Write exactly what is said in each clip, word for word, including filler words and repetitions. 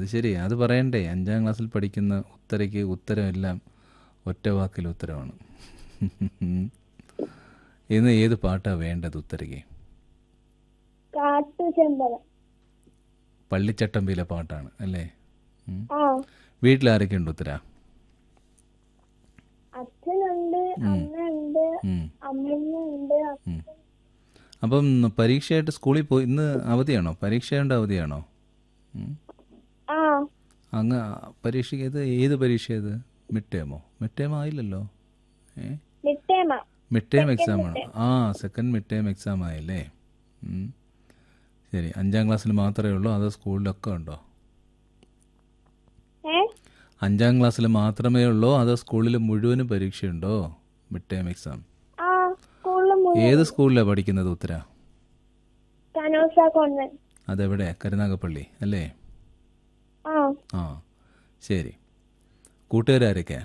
അത് ശരി. അത് പറയണ്ടേ? അഞ്ചാം ക്ലാസ്സിൽ പഠിക്കുന്ന ഉത്തരയ്ക്ക് ഉത്തരമെല്ലാം ഒറ്റ വാക്കിൽ ഉത്തരമാണ്. ഇന്ന് ഏത് പാട്ടാ വേണ്ടത് ഉത്തരയ്ക്ക്? കാട്ടുചെമ്പകം. പള്ളിച്ചട്ടമ്പിയിലെ പാട്ടാണ് അല്ലേ? ഉം. ആ വീട്ടിലാരൊക്കെ ഉണ്ട് ഉത്തര? അച്ഛനുണ്ട്, ഉം. അമ്മയുണ്ട്, ഉം. അമ്മമ്മയുണ്ട്. ഉം. അപ്പം പരീക്ഷയായിട്ട് സ്കൂളിൽ പോയി ഇന്ന് അവധിയാണോ? പരീക്ഷയുടെ അവധിയാണോ? ഉം. ആ അങ്ങ് പരീക്ഷയ്ക്ക് ഏത് ഏത് പരീക്ഷ ഏത്? മിഡ് ടേമോ? Mid term ആയില്ലല്ലോ. ഏ മിട്ടേമ. മിഡ് ടേം സെക്കൻഡ് എക്സാം ആണ്. മിട്ടേം. ആ സെക്കൻഡ് മിഡ് ടേം എക്സാം ആയല്ലേ. ഉം. ശരി. അഞ്ചാം ക്ലാസ്സിൽ മാത്രമേ ഉള്ളൂ അതോ സ്കൂളിലൊക്കെ ഉണ്ടോ? ഏ അഞ്ചാം ക്ലാസ്സിൽ മാത്രമേ ഉള്ളൂ അതോ സ്കൂളിൽ മുഴുവനും പരീക്ഷയുണ്ടോ? Mid term exam. ആ സ്കൂളിൽ ഏത് മുഴുവൻ. സ്കൂളിലാണ് പഠിക്കുന്നത് ഉത്തര? Canossa convent. അതെവിടെ? കരുനാഗപ്പള്ളി അല്ലേ? ആ ആ ശരി. കൂട്ടുകാരൊക്കെയാ?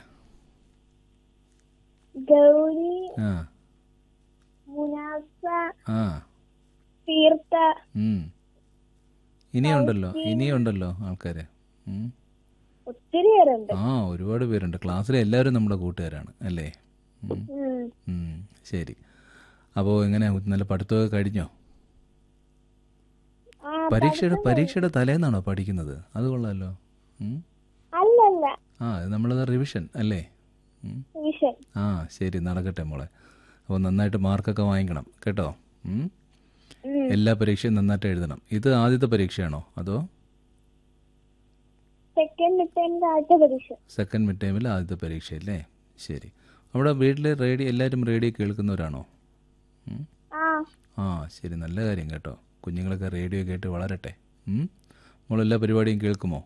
ഗൗരി, ആ മുനാസ, ആ തീർത്ത, ഉം. ഇനിയുണ്ടല്ലോ ഫൗസി, ഇനിയുണ്ടല്ലോ ആൾക്കാർ. ഒത്തിരി പേരുണ്ട്. ആ ഒരുപാട് പേരുണ്ട്. ക്ലാസ്സിലെ എല്ലാവരും നമ്മുടെ കൂട്ടുകാരാണ് അല്ലേ? ഉം. ഉം. ഉം. ശരി. അപ്പോൾ എങ്ങനെ നല്ല പഠിത്തമൊക്കെ കഴിഞ്ഞോ? ആ പരീക്ഷയുടെ പഠിത്തം കഴിഞ്ഞു. പരീക്ഷയുടെ തലേന്നാണോ പഠിക്കുന്നത്? അത് കൊള്ളാമല്ലോ. ഉം. അല്ലല്ല, ആ ഇത് നമ്മളത് റിവിഷൻ അല്ലേ? ഉം. വിഷൻ. ആ ശരി നടക്കട്ടെ മോളെ. അപ്പോൾ നന്നായിട്ട് മാർക്കൊക്കെ വാങ്ങിക്കണം കേട്ടോ. ഉം. ഉം. എല്ലാ പരീക്ഷയും നന്നായിട്ട് എഴുതണം. ഇത് ആദ്യത്തെ പരീക്ഷയാണോ അതോ സെക്കൻഡ് മിട്ടേമിന്റെ ആദ്യത്തെ പരീക്ഷ. സെക്കൻഡ് മിഡ് ടൈമിൽ ആദ്യത്തെ പരീക്ഷയല്ലേ? ശരി. അവിടെ വീട്ടിൽ റേഡിയോ എല്ലാവരും റേഡിയോ കേൾക്കുന്നവരാണോ? ഉം. ആ ആ ശരി നല്ല കാര്യം കേട്ടോ. കുഞ്ഞുങ്ങളൊക്കെ റേഡിയോ കേട്ട് വളരട്ടെ. ഉം. മോളെല്ലാ പരിപാടിയും കേൾക്കുമോ?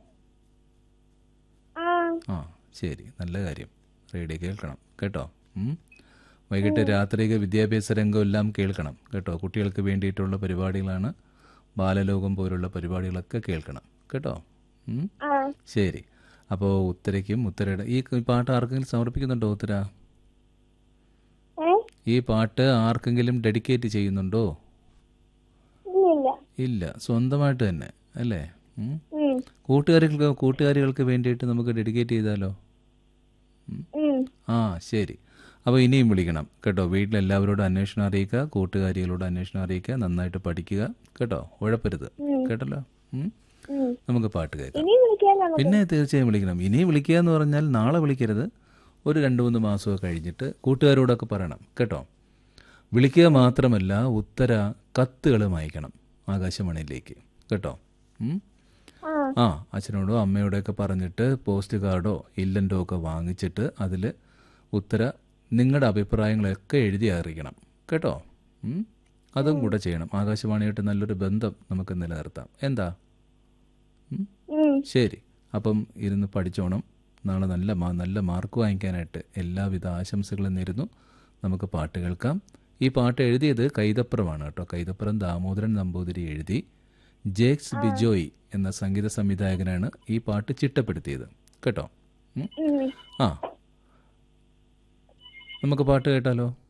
ആ ആ ശരി നല്ല കാര്യം. റേഡിയോ കേൾക്കണം കേട്ടോ. ഉം. വൈകിട്ട് രാത്രിയൊക്കെ വിദ്യാഭ്യാസ രംഗം എല്ലാം കേൾക്കണം കേട്ടോ. കുട്ടികൾക്ക് വേണ്ടിയിട്ടുള്ള പരിപാടികളാണ്. ബാലലോകം പോലുള്ള പരിപാടികളൊക്കെ കേൾക്കണം കേട്ടോ. ഉം. ആ ശരി. അപ്പോൾ ഉത്തരയ്ക്കും ഉത്തരയുടെ ഈ പാട്ട് ആർക്കെങ്കിലും സമർപ്പിക്കുന്നുണ്ടോ ഉത്തര? ഏ ഈ പാട്ട് ആർക്കെങ്കിലും ഡെഡിക്കേറ്റ് ചെയ്യുന്നുണ്ടോ? ഇല്ലില്ല. ഇല്ല. സ്വന്തമായിട്ട് തന്നെ അല്ലേ? ഉം. ഉം. കൂട്ടുകാരികൾക്ക് കൂട്ടുകാരികൾക്ക് വേണ്ടിയിട്ട് നമുക്ക് ഡെഡിക്കേറ്റ് ചെയ്താലോ? ഉം. ആ ശരി. അപ്പോൾ ഇനിയും വിളിക്കണം കേട്ടോ. വീട്ടിലെല്ലാവരോടും അന്വേഷണം അറിയിക്കുക. കൂട്ടുകാരികളോട് അന്വേഷണം അറിയിക്കുക. നന്നായിട്ട് പഠിക്കുക കേട്ടോ. ഉഴപ്പരുത് ഉം. കേട്ടല്ലോ. ഉം. ഉം. നമുക്ക് പാട്ട് കേൾക്കാം. ഇനി വിളിക്കാൻ നമുക്ക്. പിന്നെ തീർച്ചയായും വിളിക്കണം. ഇനിയും വിളിക്കുക എന്ന് പറഞ്ഞാൽ നാളെ വിളിക്കരുത്. ഒരു രണ്ട് മൂന്ന് മാസമൊക്കെ കഴിഞ്ഞിട്ട് കൂട്ടുകാരോടൊക്കെ പറയണം കേട്ടോ. വിളിക്കുക മാത്രമല്ല ഉത്തര കത്തുകളും അയക്കണം ആകാശവാണിയിലേക്ക് കേട്ടോ. ഉം. ആ ആ അച്ഛനോടോ അമ്മയോടൊക്കെ പറഞ്ഞിട്ട് പോസ്റ്റ് കാർഡോ ഇല്ലൻ്റോ ഒക്കെ വാങ്ങിച്ചിട്ട് അതിൽ ഉത്തര നിങ്ങളുടെ അഭിപ്രായങ്ങളൊക്കെ എഴുതി അറിയിക്കണം കേട്ടോ. ഉം. അതും കൂടെ ചെയ്യണം. ആകാശവാണിയായിട്ട് നല്ലൊരു ബന്ധം നമുക്ക് നിലനിർത്താം. എന്താ? ഉം. ഉം. ശരി. അപ്പം ഇരുന്ന് പഠിച്ചോണം. നാളെ നല്ല മാ നല്ല മാർക്ക് വാങ്ങിക്കാനായിട്ട് എല്ലാവിധ ആശംസകളും നേരുന്നു. നമുക്ക് പാട്ട് കേൾക്കാം. ഈ പാട്ട് എഴുതിയത് കൈതപ്രമാണ് കേട്ടോ. കൈതപ്രം ദാമോദരൻ നമ്പൂതിരി എഴുതി ജേക്സ് ബിജോയ് എന്ന സംഗീത സംവിധായകനാണ് ഈ പാട്ട് ചിട്ടപ്പെടുത്തിയത് കേട്ടോ. ഉം. ഉം. ആ നമുക്ക് പാട്ട് കേട്ടാലോ?